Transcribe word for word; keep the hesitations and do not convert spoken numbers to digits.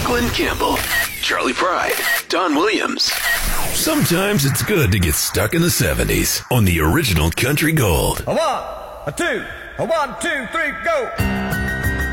Glenn Campbell, Charlie Pride, Don Williams. Sometimes it's good to get stuck in the seventies on the original Country Gold. A one, a two, a one, two, three, go.